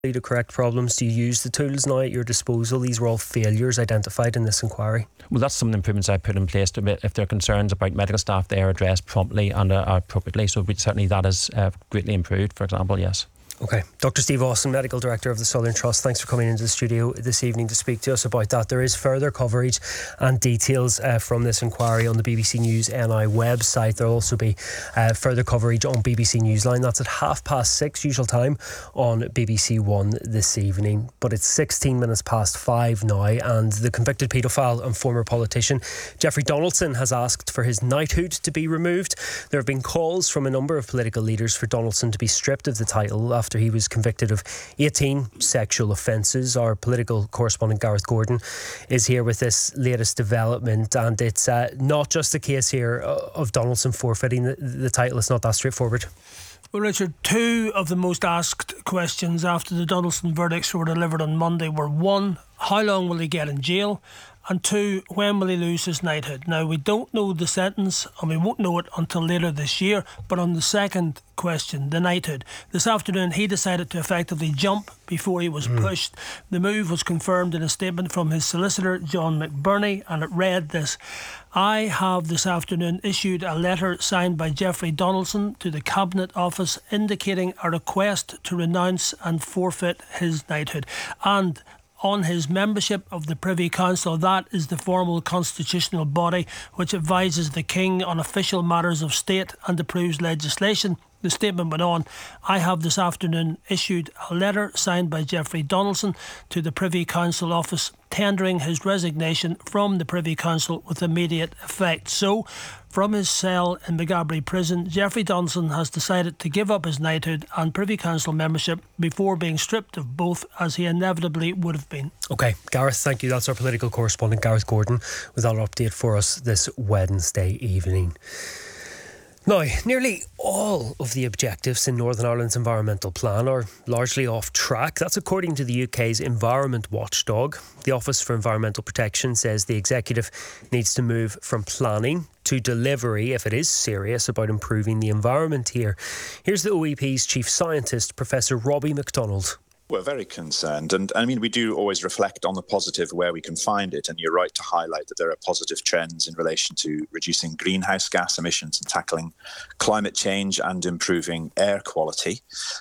to correct problems? Do you use the tools now at your disposal? These were all failures identified in this inquiry. Well, that's some of the improvements I put in place. If there are concerns about medical staff, they are addressed promptly and appropriately. So certainly that is greatly improved, for example, yes. Okay. Dr. Steve Austin, Medical Director of the Southern Trust, thanks for coming into the studio this evening to speak to us about that. There is further coverage and details from this inquiry on the BBC News NI website. There will also be further coverage on BBC Newsline. That's at 6:30 usual time on BBC One this evening. But it's 16 minutes past 5 now, and the convicted paedophile and former politician Jeffrey Donaldson has asked for his knighthood to be removed. There have been calls from a number of political leaders for Donaldson to be stripped of the title after he was convicted of 18 sexual offences. Our political correspondent Gareth Gordon is here with this latest development, and it's not just a case here of Donaldson forfeiting the title. It's not that straightforward. Well, Richard, two of the most asked questions after the Donaldson verdicts were delivered on Monday were: one, how long will he get in jail? And two, when will he lose his knighthood? Now, we don't know the sentence, and we won't know it until later this year, but on the second question, the knighthood, this afternoon he decided to effectively jump before he was pushed. The move was confirmed in a statement from his solicitor, John McBurney, and it read this: I have this afternoon issued a letter signed by Jeffrey Donaldson to the Cabinet Office indicating a request to renounce and forfeit his knighthood. And on his membership of the Privy Council, that is the formal constitutional body which advises the King on official matters of state and approves legislation. The statement went on: I have this afternoon issued a letter signed by Jeffrey Donaldson to the Privy Council office tendering his resignation from the Privy Council with immediate effect. So, from his cell in Maghaberry Prison, Jeffrey Donaldson has decided to give up his knighthood and Privy Council membership before being stripped of both, as he inevitably would have been. OK, Gareth, thank you. That's our political correspondent Gareth Gordon with that update for us this Wednesday evening. Now, nearly all of the objectives in Northern Ireland's environmental plan are largely off track. That's according to the UK's environment watchdog. The Office for Environmental Protection says the executive needs to move from planning to delivery if it is serious about improving the environment here. Here's the OEP's chief scientist, Professor Robbie MacDonald. We're very concerned, and I mean, we do always reflect on the positive where we can find it, and you're right to highlight that there are positive trends in relation to reducing greenhouse gas emissions and tackling climate change and improving air quality.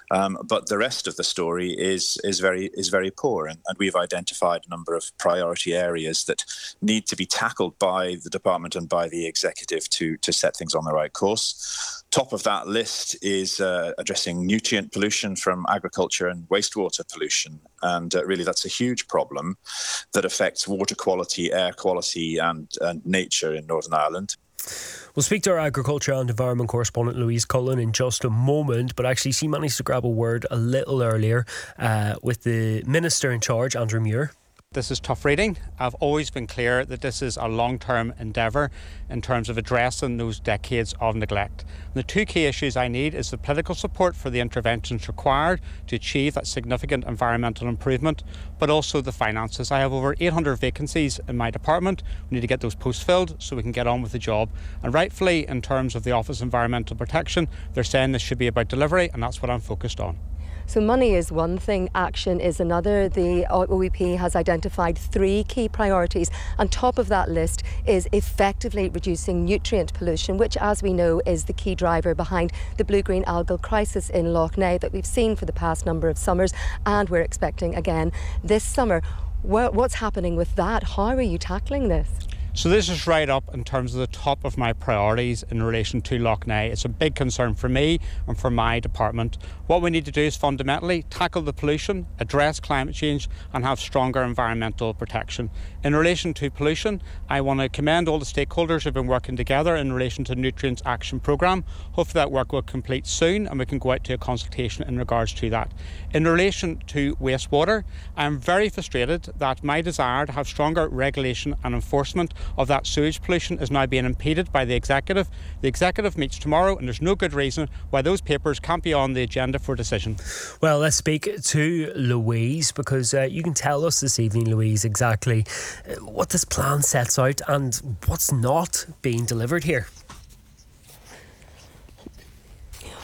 But the rest of the story is very poor, and we've identified a number of priority areas that need to be tackled by the department and by the executive to set things on the right course. Top of that list is addressing nutrient pollution from agriculture and wastewater pollution, and really that's a huge problem that affects water quality, air quality and nature in Northern Ireland. We'll speak to our agriculture and environment correspondent Louise Cullen in just a moment, but actually she managed to grab a word a little earlier with the Minister in charge, Andrew Muir. This is tough reading. I've always been clear that this is a long-term endeavour in terms of addressing those decades of neglect. And the two key issues I need is the political support for the interventions required to achieve that significant environmental improvement, but also the finances. I have over 800 vacancies in my department. We need to get those posts filled so we can get on with the job. And rightfully, in terms of the Office of Environmental Protection, they're saying this should be about delivery, and that's what I'm focused on. So money is one thing, action is another. The OEP has identified 3 key priorities. On top of that list is effectively reducing nutrient pollution, which, as we know, is the key driver behind the blue-green algal crisis in Lough Neagh that we've seen for the past number of summers, and we're expecting again this summer. What's happening with that? How are you tackling this? So this is right up in terms of the top of my priorities in relation to Lough Neagh. It's a big concern for me and for my department. What we need to do is fundamentally tackle the pollution, address climate change and have stronger environmental protection. In relation to pollution, I want to commend all the stakeholders who have been working together in relation to Nutrients Action Programme. Hopefully that work will complete soon and we can go out to a consultation in regards to that. In relation to wastewater, I'm very frustrated that my desire to have stronger regulation and enforcement of that sewage pollution is now being impeded by the executive. The executive meets tomorrow and there's no good reason why those papers can't be on the agenda for decision. Well, let's speak to Louise, because you can tell us this evening, Louise, exactly what this plan sets out and what's not being delivered here.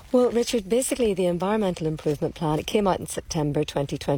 Well, Richard, basically the Environmental Improvement Plan, it came out in September 2020.